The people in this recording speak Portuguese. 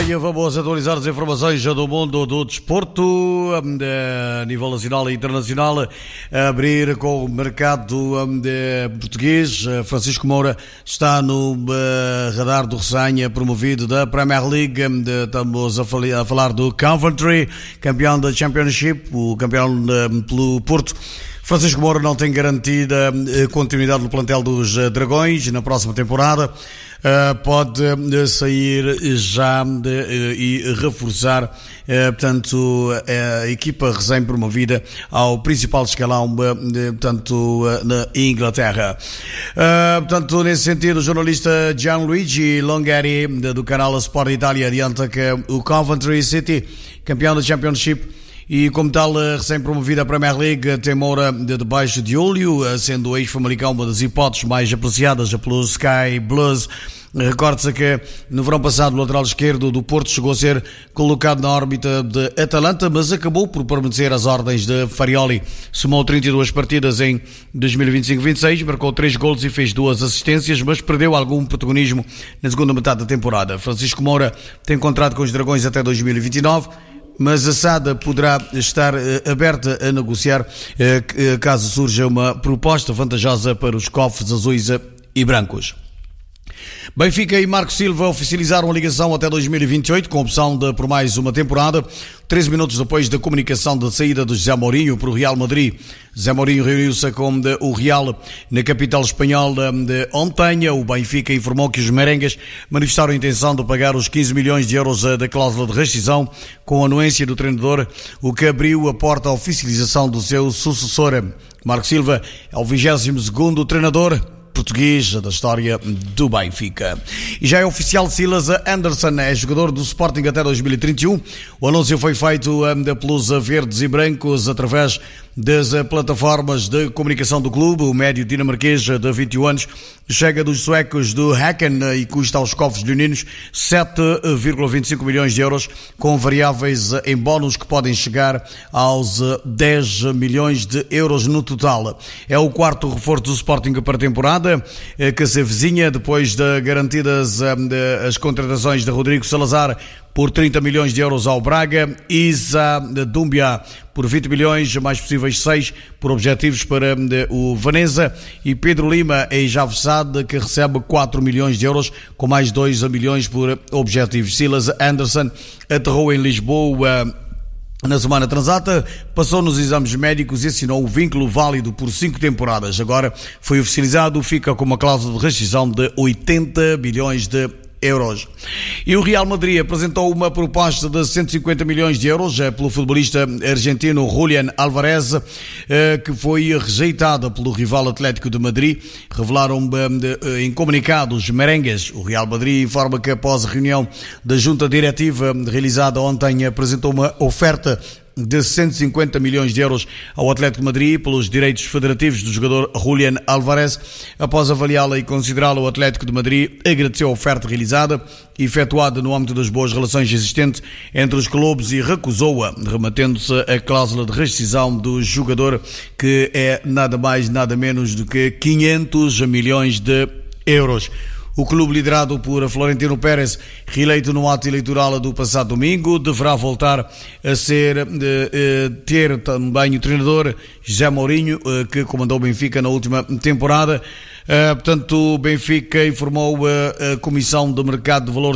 bem, vamos atualizar as informações do mundo do desporto a nível nacional e internacional. Abrir com o mercado português. Francisco Moura está no radar do Ressanha, promovido da Premier League. Estamos a falar do Coventry, campeão da Championship, o campeão pelo Porto. Francisco Moura não tem garantida continuidade no plantel dos Dragões na próxima temporada. Pode sair já e reforçar, portanto, a equipa recém-promovida ao principal escalão, portanto, na Inglaterra. Portanto, nesse sentido, o jornalista Gianluigi Longari, do canal Sport Itália, adianta que o Coventry City, campeão da Championship, e como tal, recém-promovida à Premier League, tem Moura debaixo de olho, sendo o ex-Famalicão uma das hipóteses mais apreciadas pelos Sky Blues. Recorde-se que no verão passado o lateral esquerdo do Porto chegou a ser colocado na órbita de Atalanta, mas acabou por permanecer às ordens de Farioli. Somou 32 partidas em 2025-26, marcou 3 golos e fez 2 assistências, mas perdeu algum protagonismo na segunda metade da temporada. Francisco Moura tem contrato com os Dragões até 2029, mas a SAD poderá estar aberta a negociar caso surja uma proposta vantajosa para os cofres azuis e brancos. Benfica e Marco Silva oficializaram a ligação até 2028, com opção por mais uma temporada, 13 minutos depois da comunicação da saída de José Mourinho para o Real Madrid. José Mourinho reuniu-se com o Real na capital espanhola de ontem. O Benfica informou que os merengues manifestaram a intenção de pagar os 15 milhões de euros da cláusula de rescisão com a anuência do treinador, o que abriu a porta à oficialização do seu sucessor. Marco Silva é o 22º treinador português da história do Benfica. E já é oficial, Silas Anderson é jogador do Sporting até 2031. O anúncio foi feito pelos verdes e brancos através das plataformas de comunicação do clube. O médio dinamarquês de 21 anos chega dos suecos do Häcken e custa aos cofres leoninos 7,25 milhões de euros, com variáveis em bónus que podem chegar aos 10 milhões de euros no total. É o quarto reforço do Sporting para a temporada, que se avizinha depois de garantidas as contratações de Rodrigo Salazar por 30 milhões de euros ao Braga, Isa Doumbia por 20 milhões, mais possíveis 6 por objetivos para o Veneza, e Pedro Lima é já avançado, que recebe 4 milhões de euros com mais 2 milhões por objetivos. Silas Anderson aterrou em Lisboa na semana transata, passou nos exames médicos e assinou o vínculo válido por 5 temporadas. Agora foi oficializado, fica com uma cláusula de rescisão de 80 milhões de euros. E o Real Madrid apresentou uma proposta de 150 milhões de euros pelo futebolista argentino Julián Álvarez, que foi rejeitada pelo rival Atlético de Madrid. Revelaram em comunicado os merengues. O Real Madrid informa que após a reunião da junta diretiva realizada ontem, apresentou uma oferta de 150 milhões de euros ao Atlético de Madrid pelos direitos federativos do jogador Julián Álvarez. Após avaliá-la e considerá-la, o Atlético de Madrid agradeceu a oferta realizada, efetuada no âmbito das boas relações existentes entre os clubes, e recusou-a, remetendo-se a cláusula de rescisão do jogador, que é nada mais nada menos do que 500 milhões de euros. O clube, liderado por Florentino Pérez, reeleito no ato eleitoral do passado domingo, deverá voltar a ter também o treinador José Mourinho, que comandou o Benfica na última temporada. Portanto, o Benfica informou a Comissão de Mercado de Valores